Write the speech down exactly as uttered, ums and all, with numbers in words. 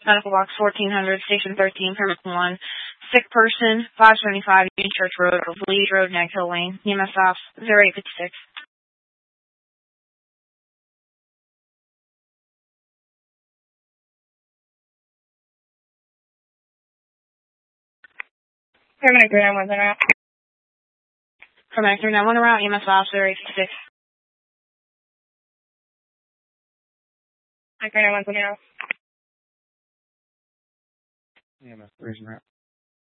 Medical box fourteen hundred, station thirteen, permit one. Sick person, five seventy-five Union Church Road, Leeds Road, Nag Hill Lane. E M S off zero eight fifty-six. Paramedic three nine one, center out. Paramedic three nine one around, E M S off zero eight fifty-six. three nine one, center out. E M S three is around.